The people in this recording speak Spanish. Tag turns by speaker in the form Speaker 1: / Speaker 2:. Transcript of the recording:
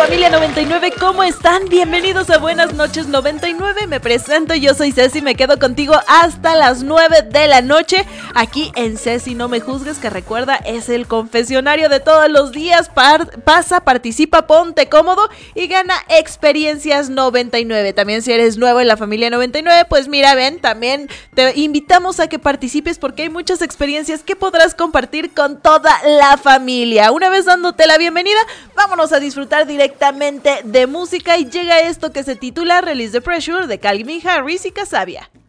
Speaker 1: familia 99, ¿cómo están? Bienvenidos a Buenas Noches 99, me presento, yo soy Ceci, me quedo contigo hasta las 9 de la noche, aquí en Ceci No Me Juzgues, que recuerda, es el confesionario de todos los días. Pasa, participa, ponte cómodo y gana experiencias 99. También si eres nuevo en la familia 99, pues mira, ven, también te invitamos a que participes porque hay muchas experiencias que podrás compartir con toda la familia. Una vez dándote la bienvenida, vámonos a disfrutar directamente de música y llega esto que se titula Release the Pressure de Calvin Harris y Casabia.